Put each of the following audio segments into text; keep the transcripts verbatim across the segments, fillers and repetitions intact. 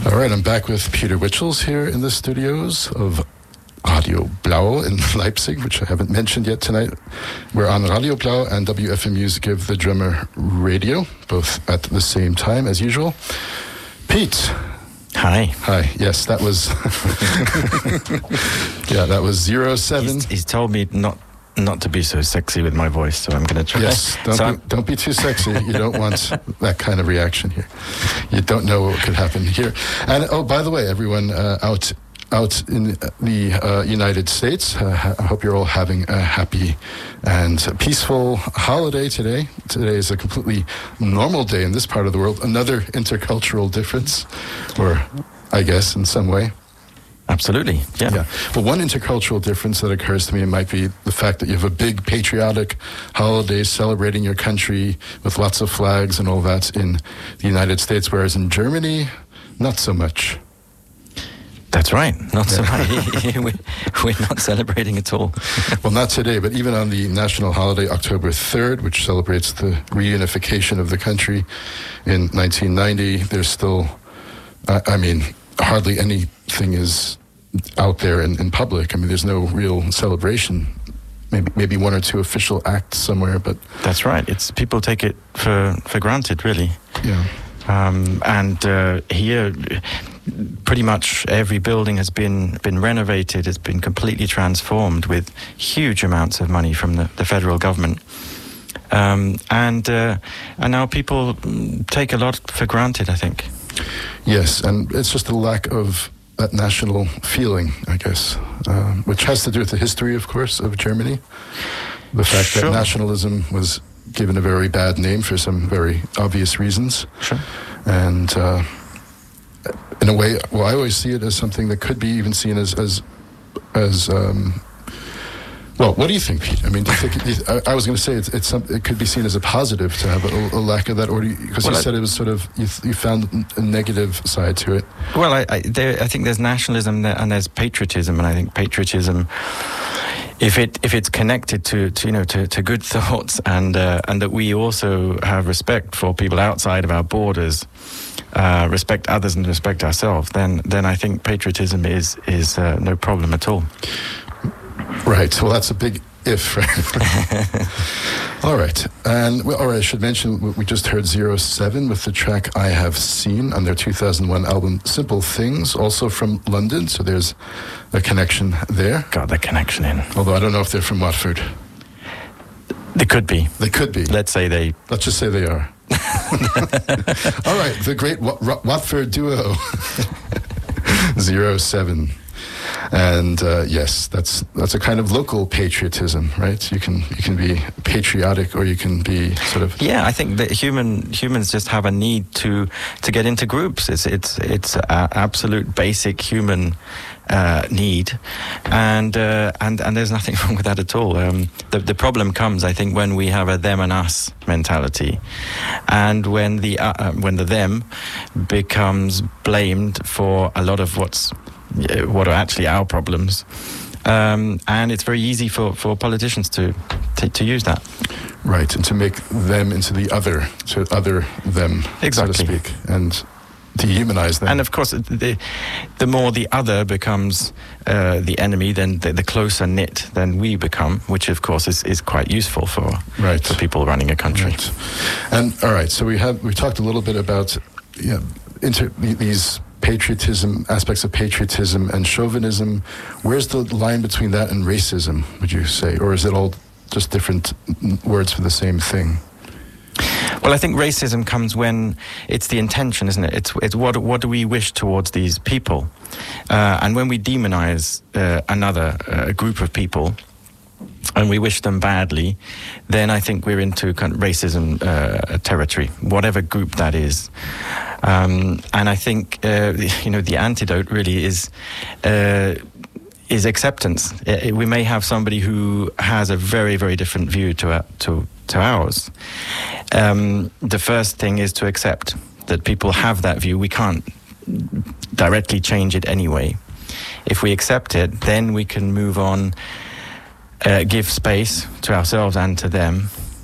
All right, I'm back with Peter Wichels here in the studios of Radio Blau in Leipzig, which I haven't mentioned yet tonight. We're on Radio Blau and W F M U's Give the Drummer Radio, both at the same time as usual. Pete. Hi. Hi. Yes, that was... yeah, that was zero seven. He's, he's told me not not to be so sexy with my voice, so I'm going to try. Yes, don't, so be, don't be too sexy. You don't want that kind of reaction here. You don't know what could happen here. And, oh, by the way, everyone uh, out... Out in the uh, United States, uh, I hope you're all having a happy and peaceful holiday today. Today is a completely normal day in this part of the world. Another intercultural difference, or I guess in some way. Absolutely, yeah. yeah. Well, one intercultural difference that occurs to me might be the fact that you have a big patriotic holiday celebrating your country with lots of flags and all that in the United States, whereas in Germany, not so much. That's right. Not so much. We're not celebrating at all. Well, not today, but even on the national holiday, October third, which celebrates the reunification of the country in nineteen ninety, there's still, uh, I mean, hardly anything is out there in, in public. I mean, there's no real celebration. Maybe maybe one or two official acts somewhere, but... That's right. It's people take it for, for granted, really. Yeah. Um, and uh, here... pretty much every building has been been renovated, has been completely transformed with huge amounts of money from the, the federal government. Um, and uh, and now people take a lot for granted, I think. Yes, and it's just a lack of that national feeling, I guess, um, which has to do with the history, of course, of Germany. The fact Sure. that nationalism was given a very bad name for some very obvious reasons. Sure. And... Uh, in a way, well, I always see it as something that could be even seen as, as, as um, well, what do you think, Pete? I mean, do you think, do you, I, I was going to say it's, it's some, it could be seen as a positive to have a, a lack of that, or because you, well, you said it was sort of, you, you found a negative side to it. Well, I, I, there, I think there's nationalism there, and there's patriotism, and I think patriotism, if it if it's connected to, to you know to, to good thoughts, and uh, and that we also have respect for people outside of our borders, uh, respect others and respect ourselves, then then I think patriotism is is uh, no problem at all. Right. Well, that's a big if. Right? All right. And well, all right, I should mention we just heard zero seven with the track I Have Seen on their two thousand one album Simple Things, also from London. So there's a connection there. Got the connection in. Although I don't know if they're from Watford. They could be. They could be. Let's say they. Let's just say they are. All right. The great Wa- Wa- Watford duo. zero seven. And uh, yes, that's that's a kind of local patriotism, right? You can you can be patriotic, or you can be sort of yeah. I think that human humans just have a need to to get into groups. It's it's it's a absolute basic human uh, need, and uh, and and there's nothing wrong with that at all. Um, the the problem comes, I think, when we have a them and us mentality, and when the uh, when the them becomes blamed for a lot of what's what are actually our problems, um, and it's very easy for, for politicians to, to to use that. Right, and to make them into the other, to other them, exactly. so to speak, and dehumanize them. And of course, the the more the other becomes uh, the enemy, then the, the closer knit then we become, which of course is, is quite useful for right. for people running a country. Right. And all right, so we have we talked a little bit about yeah, inter, these. patriotism, aspects of patriotism and chauvinism. Where's the line between that and racism, would you say? Or is it all just different words for the same thing? Well, I think racism comes when it's the intention, isn't it? It's, it's what, what do we wish towards these people? Uh, and when we demonize uh, another uh, group of people, and we wish them badly, then I think we're into kind of racism uh, territory, whatever group that is. Um, and I think, uh, you know, the antidote really is uh, is acceptance. It, we may have somebody who has a very, very different view to uh, to to ours. Um, the first thing is to accept that people have that view. We can't directly change it anyway. If we accept it, then we can move on. Uh, give space to ourselves and to them,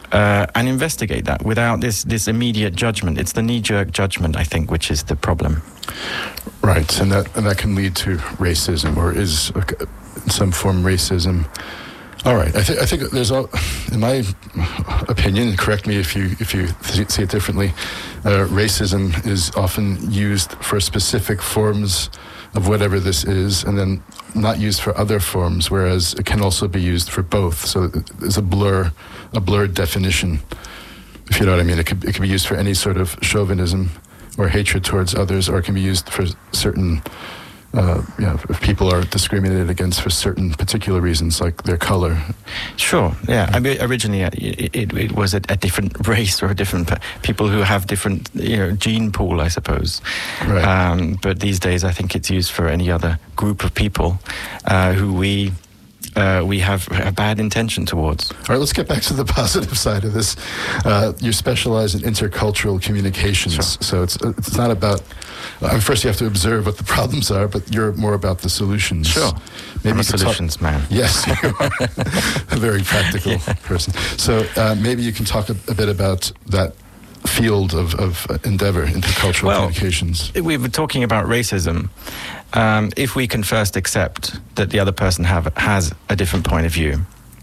uh, and investigate that without this, this immediate judgment. It's the knee-jerk judgment, I think, which is the problem. Right, and that and that can lead to racism, or is uh, in some form racism. All right, I think I think there's all, in my opinion, correct me if you if you see it differently. Uh, racism is often used for specific forms of whatever this is, and then not used for other forms, whereas it can also be used for both. So there's a blur, a blurred definition, if you know what I mean. It could it could be used for any sort of chauvinism or hatred towards others, or it can be used for certain. Uh, you know, if people are discriminated against for certain particular reasons, like their color. Sure, yeah. I mean, originally, uh, it, it, it was a, a different race or a different pe- people who have different, you know, gene pool, I suppose. Right. Um, but these days, I think it's used for any other group of people uh, who we uh, we have a bad intention towards. All right, let's get back to the positive side of this. Uh, you specialize in intercultural communications, sure. so it's it's not about. I mean, first, you have to observe what the problems are, but you're more about the solutions. Sure. Maybe I'm a you could solutions talk, man. Yes, you are a very practical yeah. person. So uh, maybe you can talk a, a bit about that field of, of endeavor, intercultural well, communications. We were talking about racism. Um, if we can first accept that the other person have, has a different point of view,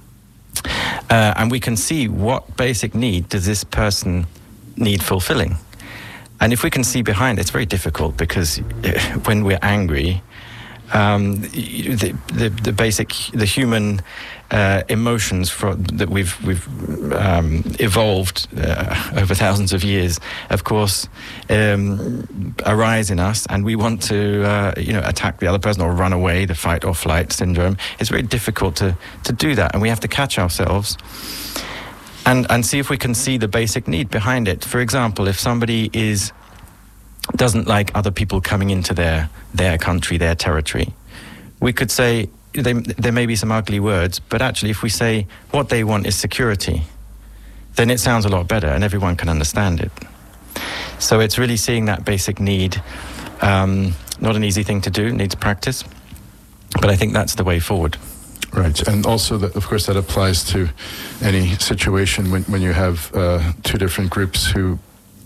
uh, and we can see what basic need does this person need fulfilling. And if we can see behind, it's very difficult because when we're angry, um, the, the, the basic, the human uh, emotions for, that we've we've um, evolved uh, over thousands of years, of course, um, arise in us, and we want to, uh, you know, attack the other person or run away. The fight or flight syndrome. It's very difficult to to do that, and we have to catch ourselves. And, and see if we can see the basic need behind it. For example, if somebody is doesn't like other people coming into their their country, their territory, we could say, they, there may be some ugly words, but actually if we say what they want is security, then it sounds a lot better and everyone can understand it. So it's really seeing that basic need. Um, not an easy thing to do, needs practice, but I think that's the way forward. Right, and also, that, of course, that applies to any situation when, when you have uh, two different groups who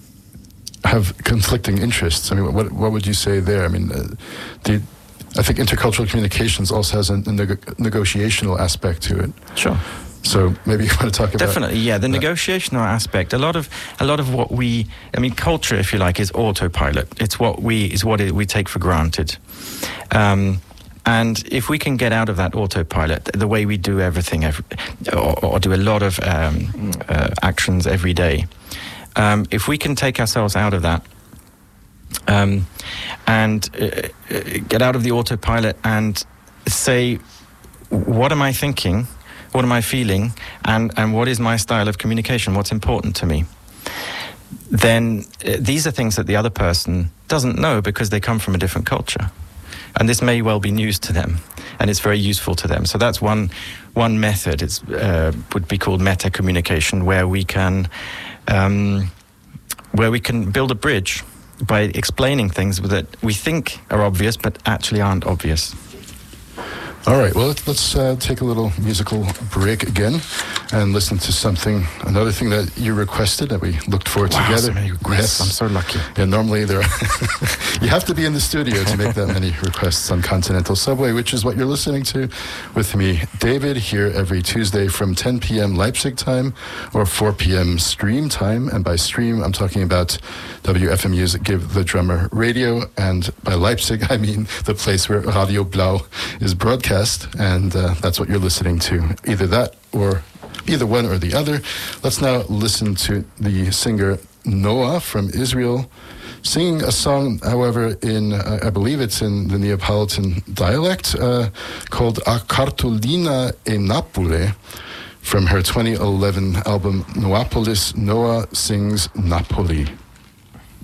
have conflicting interests. I mean, what what would you say there? I mean, uh, the, I think intercultural communications also has a, a neg- negotiational aspect to it. Sure. So maybe you want to talk about definitely, yeah, the that. negotiational aspect. A lot of a lot of what we, I mean, culture, if you like, is autopilot. It's what we is what it, we take for granted. Um, And if we can get out of that autopilot, the way we do everything, every, or, or do a lot of um, uh, actions every day, um, if we can take ourselves out of that um, and uh, get out of the autopilot and say, what am I thinking? What am I feeling? And, and what is my style of communication? What's important to me? Then uh, these are things that the other person doesn't know because they come from a different culture. And this may well be news to them, and it's very useful to them. So that's one one method. It uh, would be called meta communication, where we can um, where we can build a bridge by explaining things that we think are obvious, but actually aren't obvious. All right, well, let's, let's uh, take a little musical break again and listen to something, another thing that you requested that we looked for wow, together. So many requests. Yes. I'm so lucky. Yeah, normally there are you have to be in the studio to make that many requests on Continental Subway, which is what you're listening to with me, David, here every Tuesday from ten p.m. Leipzig time or four p.m. stream time. And by stream, I'm talking about W F M U's Give the Drummer Radio. And by Leipzig, I mean the place where Radio Blau is broadcast. And uh, that's what you're listening to. Either that or either one or the other. Let's now listen to the singer Noah from Israel singing a song, however, in, uh, I believe it's in the Neapolitan dialect, uh, called A Cartolina e Napoli, from her twenty eleven album Neapolis, Noah Sings Napoli.